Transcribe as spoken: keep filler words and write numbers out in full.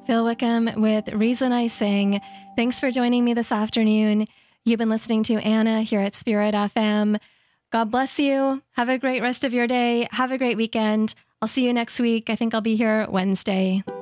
Phil Wickham with Reason I Sing. Thanks for joining me this afternoon. You've been listening to Anna here at Spirit F M. God bless you. Have a great rest of your day. Have a great weekend. I'll see you next week. I think I'll be here Wednesday.